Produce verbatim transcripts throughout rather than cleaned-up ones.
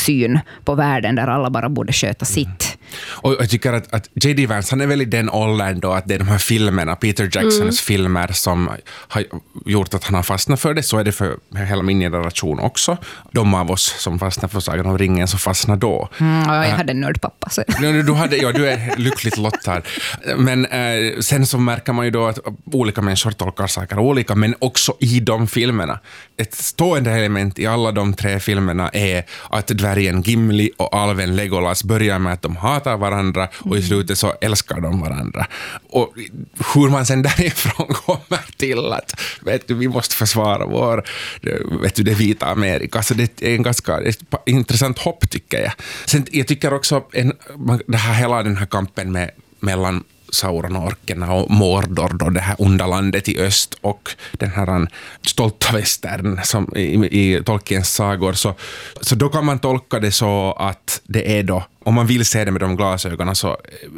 syn på världen där alla bara borde sköta sitt. Mm. Och jag tycker att, att J D. Vance, han är väl i den åldern då att det är de här filmerna, Peter Jacksons mm. filmer som har gjort att han har fastnat för det. Så är det för hela min generation också. De av oss som fastnade för Sagan om ringen så fastnar då. Mm, ja, jag hade en nördpappa. Så. Du, du, hade, ja, du är lyckligt lottad. Men eh, sen så märker man ju då att olika människor tolkar saker olika, men också i de filmerna. Ett stående element i alla de tre filmerna är att dvärgen Gimli och alven Legolas börjar med att de hatar varandra och i slutet så älskar de varandra. Och hur man sen därifrån kommer till att vet du, vi måste försvara vår, vet du, det vita Amerika. Så det är en ganska ett intressant hopp tycker jag. Sen jag tycker också en, det här, hela den här kampen med, mellan Sauron och orkerna och Mordor då, det här onda landet i öst och den här stolta västern som i, i Tolkiens sagor, så, så då kan man tolka det så att det är då, om man vill se det med de glasögonen så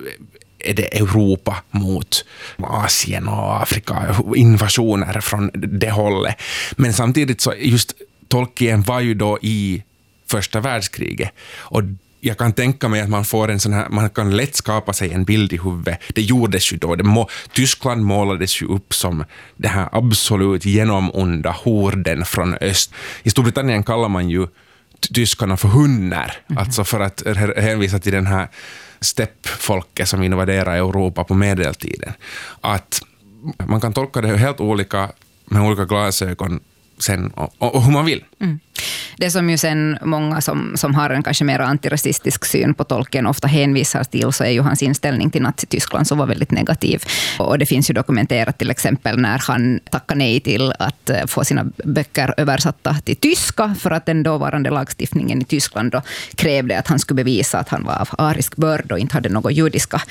är det Europa mot Asien och Afrika, invasioner från det hållet. Men samtidigt så just Tolkien var ju då i första världskriget och jag kan tänka mig att man får en sån här, man kan lätt skapa sig en bild i huvudet. Det gjordes ju då. Det må, Tyskland målades ju upp som det här absolut genomonda horden från öst. I Storbritannien kallar man ju tyskarna för hundar. Mm. Alltså för att hänvisa till den här steppfolket som invaderade Europa på medeltiden. Att man kan tolka det helt olika med olika glasögon sen och, och hur man vill. Mm. Det som ju sen många som, som har en kanske mer antirasistisk syn på Tolkien ofta hänvisar till, så är ju hans inställning till Nazityskland som var väldigt negativ. Och det finns ju dokumenterat till exempel när han tackade nej till att få sina böcker översatta till tyska för att den dåvarande lagstiftningen i Tyskland då krävde att han skulle bevisa att han var av arisk börd och inte hade några judiska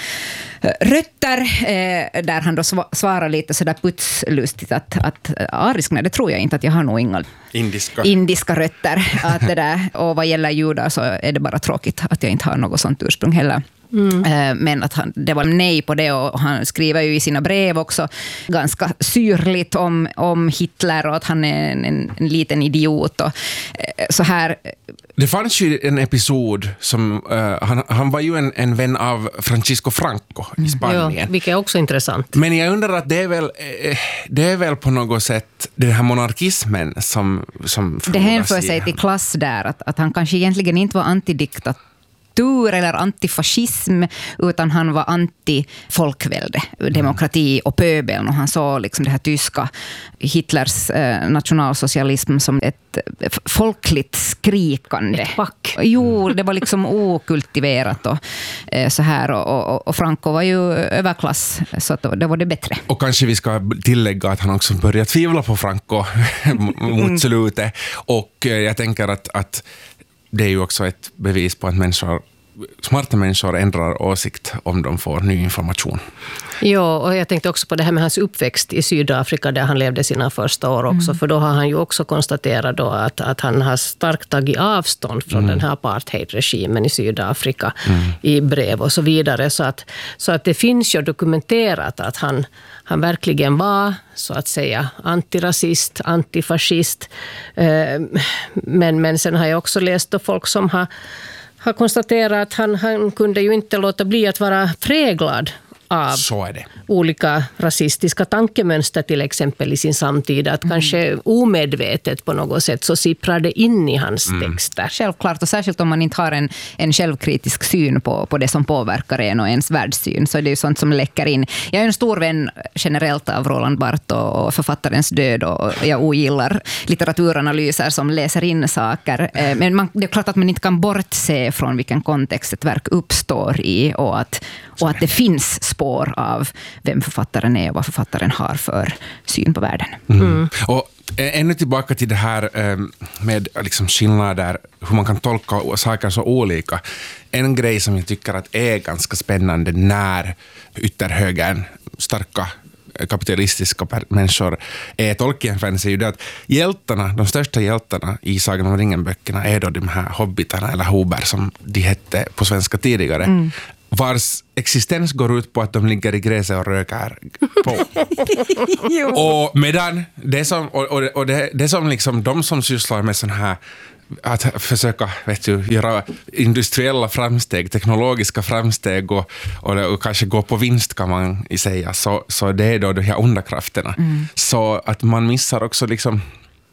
rötter, eh, där han då svarar lite sådär putslustigt att, att arisk, nej det tror jag inte, att jag har nog inga indiska, indiska rötter. Att det där, och vad gäller judar så är det bara tråkigt att jag inte har något sånt ursprung heller. Mm. Men att han, det var nej på det, och han skriver ju i sina brev också ganska syrligt om, om Hitler och att han är en, en, en liten idiot och så här. Det fanns ju en episod som uh, han, han var ju en, en vän av Francisco Franco i Spanien. Ja, vilket är också intressant. Men jag undrar att det är väl, det är väl på något sätt den här monarkismen som, som det hänför sig till klass där, att, att han kanske egentligen inte var antidiktat eller antifascism, utan han var anti-folkvälde, demokrati och pöbeln, och han såg liksom det här tyska Hitlers eh, nationalsocialism som ett folkligt skrikande. Ett pack. Jo, det var liksom okultiverat och eh, så här, och, och, och Franco var ju överklass, så att det var det bättre. Och kanske vi ska tillägga att han också började tvivla på Franco mot slutet, och eh, jag tänker att, att det är ju också ett bevis på att människor, smarta människor ändrar åsikt om de får ny information. Ja, och jag tänkte också på det här med hans uppväxt i Sydafrika där han levde sina första år också. Mm. För då har han ju också konstaterat då att, att han har starkt tagit avstånd från mm. den här apartheidregimen i Sydafrika mm. i brev och så vidare. Så att, så att det finns ju dokumenterat att han, han verkligen var så att säga antirasist, antifascist. Men, men sen har jag också läst då folk som har har konstaterat att han, han kunde ju inte låta bli att vara präglad av olika rasistiska tankemönster till exempel i sin samtid. Att mm. kanske omedvetet på något sätt så sipprar det in i hans mm. texter. Självklart, och särskilt om man inte har en, en självkritisk syn på, på det som påverkar en och ens världssyn, så är det ju sånt som läcker in. Jag är en stor vän generellt av Roland Barthes och författarens död, och jag ogillar litteraturanalyser som läser in saker. Men man, det är klart att man inte kan bortse från vilken kontext ett verk uppstår i, och att, och att det finns spår av vem författaren är och vad författaren har för syn på världen. Mm. Mm. Och ännu tillbaka till det här med liksom skillnader, hur man kan tolka saker så olika. En grej som jag tycker att är ganska spännande när ytterhögern, starka kapitalistiska människor är Tolkien-fans, är ju det att hjältarna, de största hjältarna i Sagan om ringen-böckerna är då de här hobbitarna eller hober som de hette på svenska tidigare. Mm. Vars existens går ut på att de ligger i gräset och röker på. Och medan det som, och, och, och det, det som liksom de som sysslar med sån här att försöka vet du, göra industriella framsteg, teknologiska framsteg och, och, och kanske gå på vinst kan man säga, så, så det är då de här onda krafterna. Mm. Så att man missar också liksom,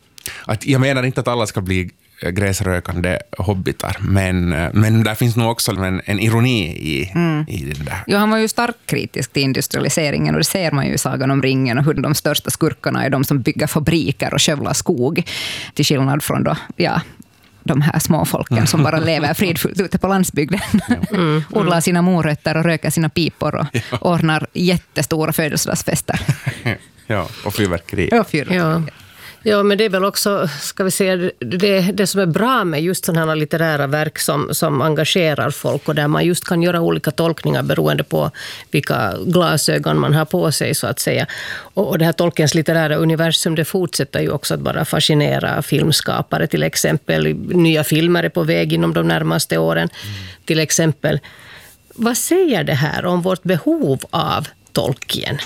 att jag menar inte att alla ska bli gräsrökande hobbitar, men, men där finns nog också en, en ironi i, mm. i det där. Ja, han var ju starkt kritisk till industrialiseringen och det ser man ju i Sagan om ringen och hur de största skurkarna är de som bygger fabriker och skövlar skog, till skillnad från då, ja, de här små folken som bara lever fridfullt ute på landsbygden. Mm. Odlar sina morötter och röker sina pipor och ja. ordnar jättestora födelsedagsfester. Ja, och fyrverkeri. Ja, fyrverkeri. Ja. Ja, men det är väl också, ska vi säga, det, det som är bra med just sådana här litterära verk som, som engagerar folk och där man just kan göra olika tolkningar beroende på vilka glasögon man har på sig så att säga. Och, och det här Tolkiens litterära universum, det fortsätter ju också att bara fascinera filmskapare. Till exempel nya filmer är på väg inom de närmaste åren. Mm. Till exempel, vad säger det här om vårt behov av Tolkien?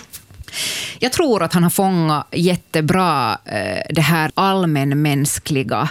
Jag tror att han har fångat jättebra eh, det här allmänmänskliga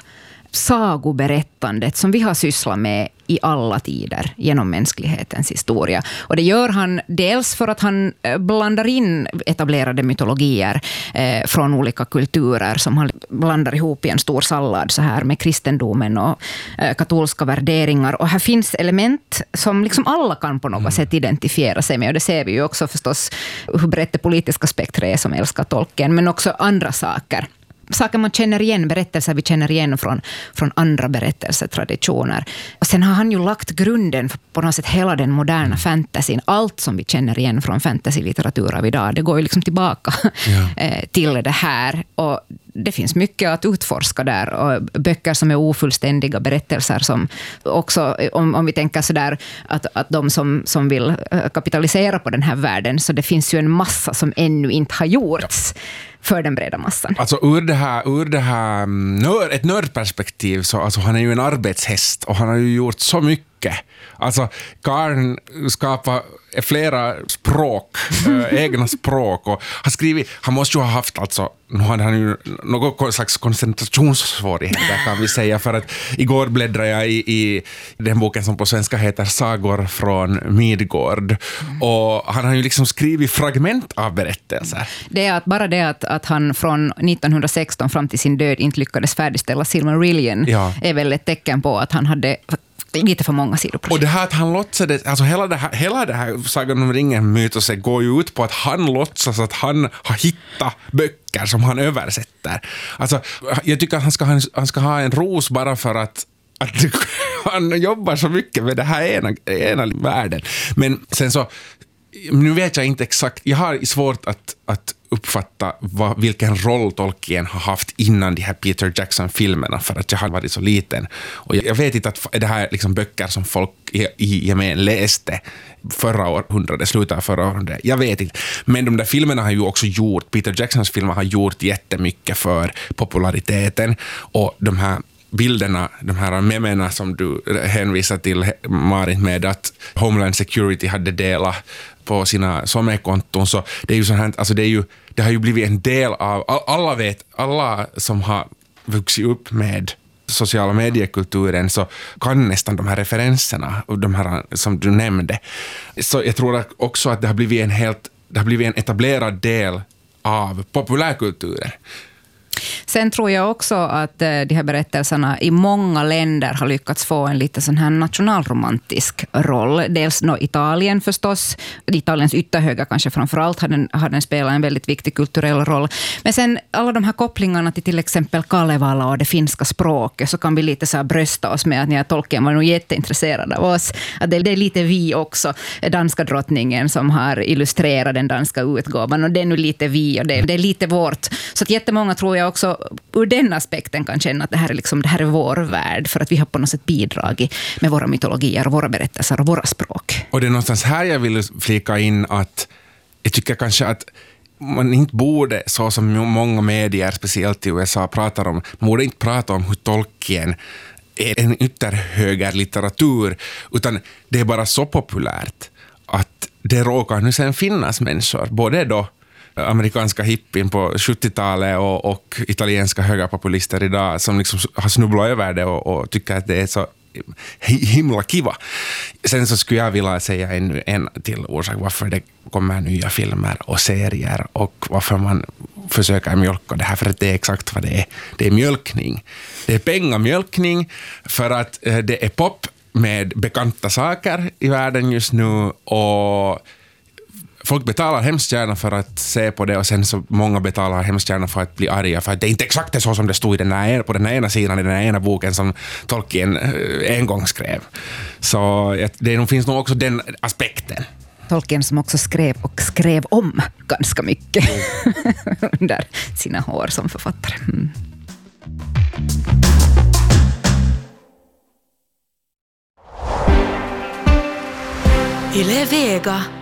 sagoberättandet som vi har sysslat med i alla tider genom mänsklighetens historia. Och det gör han dels för att han blandar in etablerade mytologier eh, från olika kulturer som han blandar ihop i en stor sallad så här med kristendomen och eh, katolska värderingar. Och här finns element som liksom alla kan på något mm. sätt identifiera sig med. Och det ser vi ju också förstås hur brett det politiska spektret är som älskar Tolkien, men också andra saker. Saker man känner igen, berättelser vi känner igen från, från andra berättelsetraditioner. Och sen har han ju lagt grunden för på något sätt hela den moderna fantasyn. Allt som vi känner igen från fantasylitteratur av idag, det går ju liksom tillbaka ja. till det här. Och det finns mycket att utforska där. Och böcker som är ofullständiga, berättelser som också, om, om vi tänker sådär att, att de som, som vill kapitalisera på den här världen, så det finns ju en massa som ännu inte har gjorts. Ja. För den breda massan. Alltså ur det här, ur det här nörd, ett nördperspektiv så alltså, han är ju en arbetshäst och han har ju gjort så mycket. Alltså Karn skapar flera språk, äh, egna språk och har skrivit, han måste ju ha haft alltså, nu hade han ju någon slags koncentrationssvårigheter kan vi säga, för att igår bläddrade jag i, i den boken som på svenska heter Sagor från Midgård mm. och han har ju liksom skrivit fragment av berättelser. Det är att bara det att, att han från nittonhundrasexton fram till sin död inte lyckades färdigställa Silmarillion ja. är väl ett tecken på att han hade lite för många sidoprojekt. Och det här att han låtsade, alltså hela det här, hela det här Sagan om ringen-mytoset går ju ut på att han låtsas att han har hittat böcker som han översätter. Alltså, jag tycker att han ska, ha, han ska ha en ros bara för att att han jobbar så mycket med det här ena, ena världen. Men sen så, nu vet jag inte exakt, jag har svårt att, att uppfatta vad, vilken roll Tolkien har haft innan de här Peter Jackson-filmerna, för att jag har varit så liten. Och jag, jag vet inte att det här liksom böcker som folk i, i gemen läste förra århundradet, slutet av förra århundradet. Jag vet inte. Men de där filmerna har ju också gjort, Peter Jacksons filmer har gjort jättemycket för populariteten, och de här bilderna, de här memerna som du hänvisar till, Marit, med att Homeland Security hade delat på sina sommarkonton, så det är ju så här, alltså det är ju, det har ju blivit en del av, alla vet, alla som har vuxit upp med sociala mediekulturen så kan nästan de här referenserna och de här som du nämnde. Så jag tror också att det har blivit en helt, det har blivit en etablerad del av populärkulturen. Sen tror jag också att de här berättelserna i många länder har lyckats få en lite sån här nationalromantisk roll. Dels no, Italien förstås, Italiens ytterhöga kanske framförallt har den, har den spelat en väldigt viktig kulturell roll. Men sen alla de här kopplingarna till till exempel Kalevala och det finska språket, så kan vi lite så här brösta oss med att ni Tolkien var nog jätteintresserade av oss. Att det, det är lite vi också, danska drottningen som har illustrerat den danska utgåvan, och det är nu lite vi och det, det är lite vårt. Så att jättemånga tror jag också ur den aspekten kan känna att det här är, liksom, det här är vår värld, för att vi har på något sätt bidragit med våra mytologier och våra berättelser och våra språk. Och det är någonstans här jag vill flika in att jag tycker kanske att man inte borde, så som många medier, speciellt i U S A, pratar om, man borde inte prata om hur Tolkien är en ytterhöger litteratur, utan det är bara så populärt att det råkar nu sen finnas människor, både då amerikanska hippien på sjuttiotalet och, och italienska högerpopulister idag som liksom har snubblat över det och, och tycker att det är så himla kiva. Sen så skulle jag vilja säga ännu en till orsak varför det kommer nya filmer och serier och varför man försöker mjölka det här, för att det är exakt vad det är. Det är mjölkning. Det är pengamjölkning för att det är pop med bekanta saker i världen just nu och folk betalar hemskt gärna för att se på det och sen så många betalar hemskt gärna för att bli arga för att det är inte exakt så som det stod i den här, på den här ena sidan i den här ena boken som Tolkien en gång skrev. Så det finns nog också den aspekten. Tolkien som också skrev och skrev om ganska mycket under sina år som författare. Mm. Yle Vega.